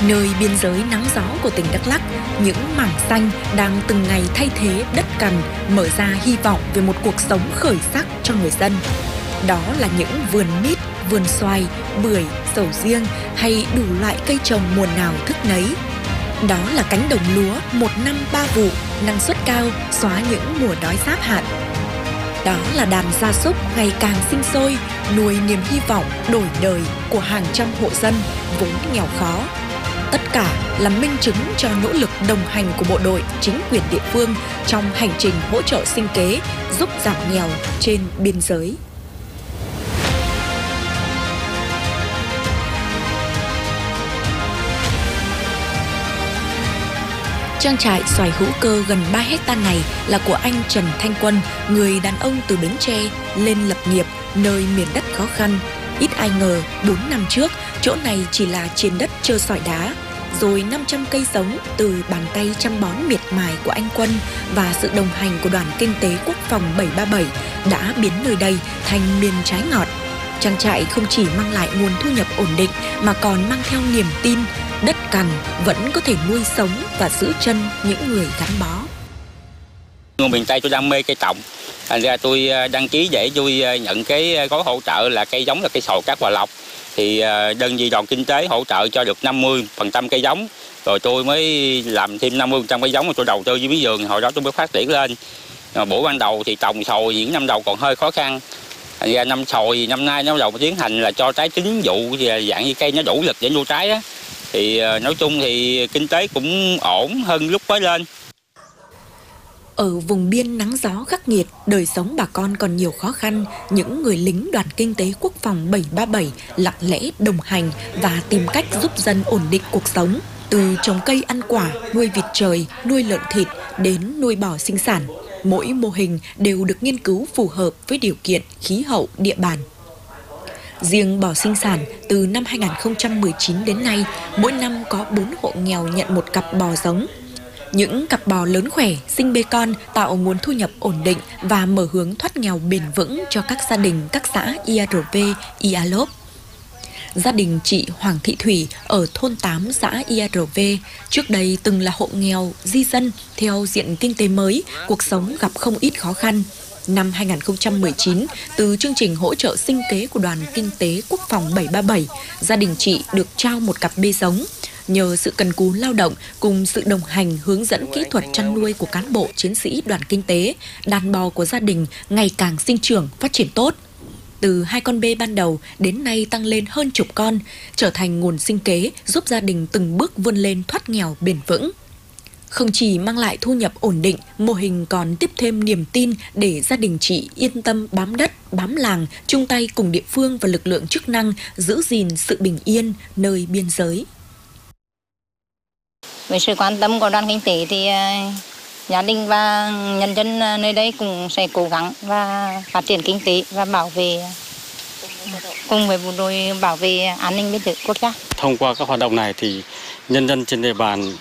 Nơi biên giới nắng gió của tỉnh Đắk Lắk, những mảng xanh đang từng ngày thay thế đất cằn, mở ra hy vọng về một cuộc sống khởi sắc cho người dân. Đó là những vườn mít, vườn xoài, bưởi, sầu riêng hay đủ loại cây trồng mùa nào thức nấy. Đó là cánh đồng lúa 1 năm 3 vụ, năng suất cao, xóa những mùa đói giáp hạn. Đó là đàn gia súc ngày càng sinh sôi, nuôi niềm hy vọng đổi đời của hàng trăm hộ dân vốn nghèo khó. Tất cả là minh chứng cho nỗ lực đồng hành của bộ đội, chính quyền địa phương trong hành trình hỗ trợ sinh kế, giúp giảm nghèo trên biên giới. Trang trại xoài hữu cơ gần 3 hectare này là của anh Trần Thanh Quân, người đàn ông từ Bến Tre lên lập nghiệp nơi miền đất khó khăn. Ít ai ngờ 4 năm trước, chỗ này chỉ là trên đất trơ sỏi đá. Rồi 500 cây giống từ bàn tay chăm bón miệt mài của anh Quân và sự đồng hành của Đoàn Kinh tế Quốc phòng 737 đã biến nơi đây thành miền trái ngọt. Trang trại không chỉ mang lại nguồn thu nhập ổn định mà còn mang theo niềm tin đất cằn vẫn có thể nuôi sống và giữ chân những người gắn bó. Người miền Tây tôi đam mê cây trồng, thành ra tôi đăng ký để tôi nhận cái gói hỗ trợ là cây giống là cây sồi Cát Hòa Lộc. Thì đơn vị Đoàn Kinh tế hỗ trợ cho được 50% cây giống, rồi tôi mới làm thêm 50% cây giống, rồi tôi đầu tư với mía vườn, hồi đó tôi mới phát triển lên. Buổi ban đầu thì trồng sồi những năm đầu còn hơi khó khăn, thành ra năm sồi năm nay nó đầu tiến hành là cho trái chín vụ, dạng như cây nó đủ lực để nuôi trái á. Thì nói chung thì kinh tế cũng ổn hơn lúc mới lên. Ở vùng biên nắng gió khắc nghiệt, đời sống bà con còn nhiều khó khăn, những người lính Đoàn Kinh tế Quốc phòng 737 lặng lẽ đồng hành và tìm cách giúp dân ổn định cuộc sống. Từ trồng cây ăn quả, nuôi vịt trời, nuôi lợn thịt đến nuôi bò sinh sản. Mỗi mô hình đều được nghiên cứu phù hợp với điều kiện, khí hậu, địa bàn. Riêng bò sinh sản, từ năm 2019 đến nay, mỗi năm có 4 hộ nghèo nhận một cặp bò giống. Những cặp bò lớn khỏe, sinh bê con tạo nguồn thu nhập ổn định và mở hướng thoát nghèo bền vững cho các gia đình các xã IRV, Ialop. Gia đình chị Hoàng Thị Thủy ở thôn 8 xã IRV trước đây từng là hộ nghèo, di dân theo diện kinh tế mới, cuộc sống gặp không ít khó khăn. Năm 2019, từ chương trình hỗ trợ sinh kế của Đoàn Kinh tế Quốc phòng 737, gia đình chị được trao một cặp bê giống. Nhờ sự cần cù lao động cùng sự đồng hành hướng dẫn kỹ thuật chăn nuôi của cán bộ chiến sĩ Đoàn Kinh tế, đàn bò của gia đình ngày càng sinh trưởng, phát triển tốt. Từ 2 con bê ban đầu đến nay tăng lên hơn chục con, trở thành nguồn sinh kế giúp gia đình từng bước vươn lên thoát nghèo bền vững. Không chỉ mang lại thu nhập ổn định, mô hình còn tiếp thêm niềm tin để gia đình chị yên tâm bám đất, bám làng, chung tay cùng địa phương và lực lượng chức năng giữ gìn sự bình yên nơi biên giới. Với sự quan tâm của Đoàn Kinh tế thì gia đình và nhân dân nơi đây cũng sẽ cố gắng và phát triển kinh tế và bảo vệ cùng với bộ đội bảo vệ an ninh biên giới quốc gia. Thông qua các hoạt động này thì nhân dân trên địa bàn